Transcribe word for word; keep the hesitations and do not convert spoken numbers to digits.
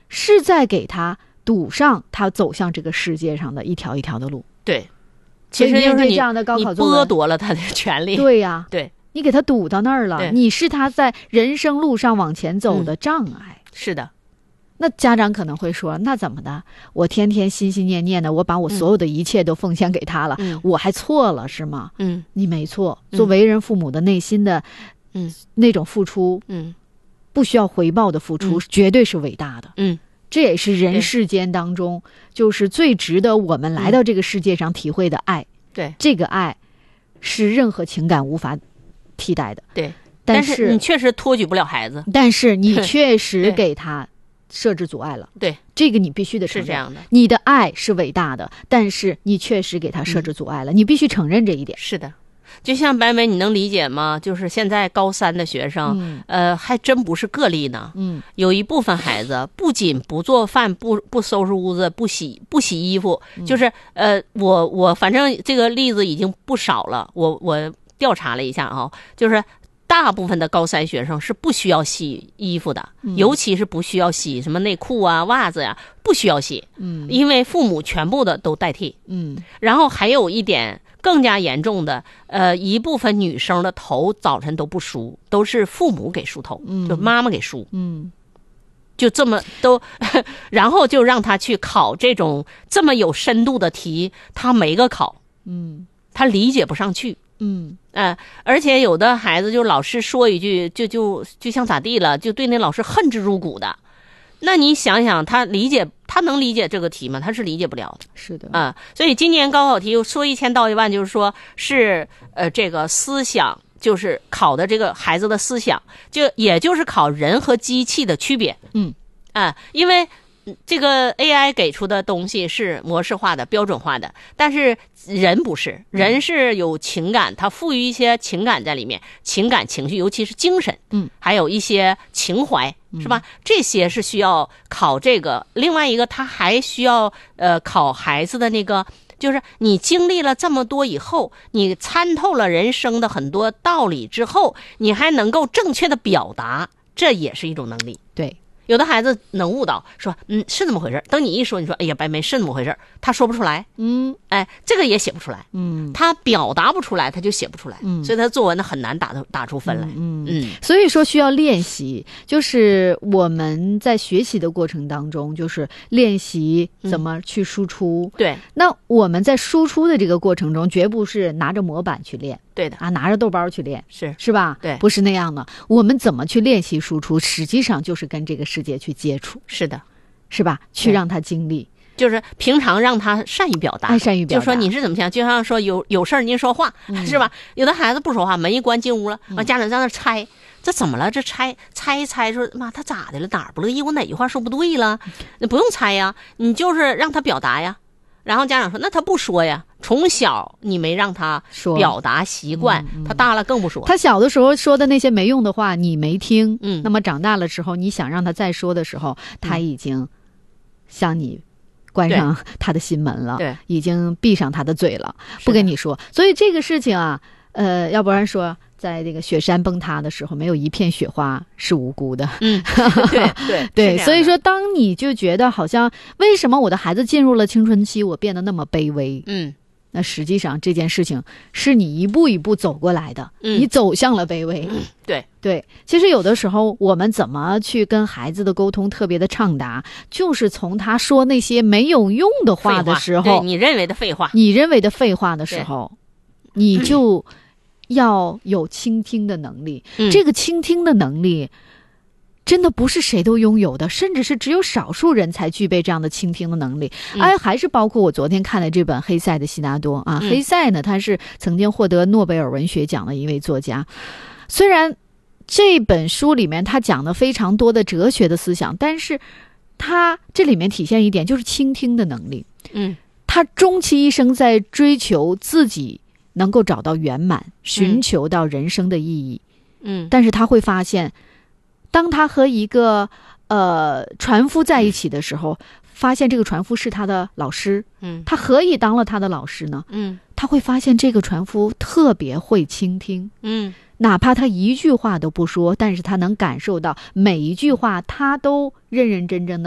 是在给他堵上他走向这个世界上的一条一条的路。 对，其实就是你这样的高考你剥夺了他的权利。 对呀、啊， 对， 你给他堵到那儿了，你是他在人生路上往前走的障碍。 嗯、是的。 那家长可能会说，那怎么的？我天天心心念念的，我把我所有的一切都奉献给他了，嗯、我还错了是吗？ 嗯， 你没错。做为人父母的内心的， 嗯， 那种付出， 嗯， 不需要回报的付出，嗯、绝对是伟大的。 嗯， 这也是人世间当中，就是最值得我们来到这个世界上体会的爱。 对， 这个爱是任何情感无法替代的。 对， 但是, 但是你确实托举不了孩子， 但是你确实给他设置阻碍了。 对， 这个你必须得承认。 是这样的， 你的爱是伟大的，但是你确实给他设置阻碍了，嗯、你必须承认这一点。 是的。就像白梅，你能理解吗？就是现在高三的学生， 嗯、 呃，还真不是个例呢。 嗯， 有一部分孩子不仅不做饭、不不收拾屋子、不洗不洗衣服， 嗯、 就是呃，我我反正这个例子已经不少了。我我调查了一下啊，就是大部分的高三学生是不需要洗衣服的， 嗯、 尤其是不需要洗什么内裤啊、袜子呀、啊，不需要洗。 嗯， 因为父母全部的都代替。 嗯， 然后还有一点。更加严重的，呃，一部分女生的头早晨都不梳，都是父母给梳头， 嗯、 就妈妈给梳， 嗯， 就这么都，然后就让他去考这种这么有深度的题，他没个考， 嗯， 他理解不上去， 嗯， 呃，而且有的孩子就老师说一句，就就就像咋地了，就对那老师恨之入骨的。那你想想，他理解，他能理解这个题吗？他是理解不了的。 是的啊、呃，所以今年高考题说一千道一万，就是说是呃这个思想，就是考的这个孩子的思想，就也就是考人和机器的区别。 嗯， 啊、呃，因为这个 A I 给出的东西是模式化的、标准化的，但是人不是，人是有情感，它赋予一些情感在里面，情感情绪，尤其是精神， 嗯， 还有一些情怀，是吧？嗯、这些是需要考这个。另外一个，他还需要呃考孩子的那个，就是你经历了这么多以后，你参透了人生的很多道理之后，你还能够正确的表达，这也是一种能力。 对。 有的孩子能误导，说嗯是这么回事，等你一说，你说哎呀白梅是那么回事，他说不出来， 嗯， 哎，这个也写不出来， 嗯， 他表达不出来，他就写不出来， 嗯， 所以他作文呢很难打打出分来， 嗯嗯， 所以说需要练习，就是我们在学习的过程当中，就是练习怎么去输出， 嗯、对， 那我们在输出的这个过程中，绝不是拿着模板去练。 对的啊，拿着豆包去练， 是是吧？ 对， 不是那样的。我们怎么去练习输出，实际上就是跟这个世界去接触， 是的， 是吧？去让他经历， 就是平常让他善于表达， 爱善于表达。 就说你是怎么想，就像说有有事儿您说话， 嗯、 是吧？有的孩子不说话，门一关进屋了，完、嗯、家长在那猜，这怎么了？这猜猜一猜，说妈他咋的了？哪儿不乐意？我哪句话说不对了？那不用猜呀，你就是让他表达呀。然后家长说那他不说呀，从小你没让他表达习惯， 嗯嗯、 他大了更不说。 他小的时候说的那些没用的话你没听， 嗯， 那么长大了之后你想让他再说的时候，他已经向你关上他的心门了， 对， 已经闭上他的嘴了，不跟你说。所以这个事情啊，呃，要不然说在这个雪山崩塌的时候，没有一片雪花是无辜的。 嗯，对对对，所以说，当你就觉得好像为什么我的孩子进入了青春期，我变得那么卑微？ 嗯， 那实际上这件事情是你一步一步走过来的， 嗯、 你走向了卑微。 嗯、对对，其实有的时候我们怎么去跟孩子的沟通特别的畅达，就是从他说那些没有用的话的时候， 你认为的废话， 你认为的废话的时候，你就。要有倾听的能力、 嗯、 这个倾听的能力真的不是谁都拥有的，甚至是只有少数人才具备这样的倾听的能力、嗯、哎，还是包括我昨天看的这本黑塞的悉达多啊、嗯、黑塞呢，他是曾经获得诺贝尔文学奖的一位作家，虽然这本书里面他讲了非常多的哲学的思想，但是他这里面体现一点就是倾听的能力。 嗯， 他终其一生在追求自己能够找到圆满，寻求到人生的意义。 嗯， 但是他会发现，当他和一个呃船夫在一起的时候，发现这个船夫是他的老师。 嗯， 他何以当了他的老师呢？ 嗯， 他会发现这个船夫特别会倾听。 嗯， 哪怕他一句话都不说，但是他能感受到每一句话他都认认真真的